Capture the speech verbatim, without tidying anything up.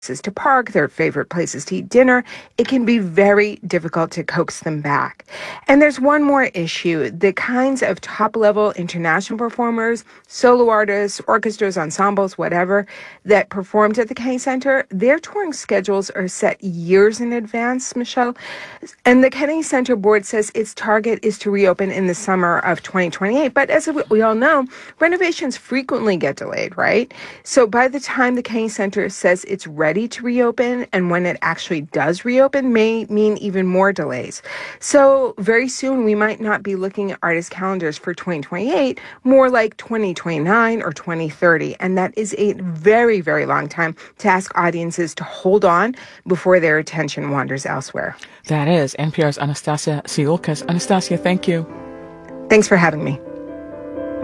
to park, their favorite places to eat dinner, it can be very difficult to coax them back. And there's one more issue. The kinds of top-level international performers, solo artists, orchestras, ensembles, whatever, that performed at the Kennedy Center, their touring schedules are set years in advance, Michelle. And the Kennedy Center board says its target is to reopen in the summer of twenty twenty-eight. But as we all know, renovations frequently get delayed, right? So by the time the Kennedy Center says it's ready to reopen, and when it actually does reopen may mean even more delays. So very soon we might not be looking at artist calendars for twenty twenty-eight, more like twenty twenty-nine or twenty thirty. And that is a very, very long time to ask audiences to hold on before their attention wanders elsewhere. That is N P R's Anastasia Tsiolkas. Anastasia, thank you. Thanks for having me.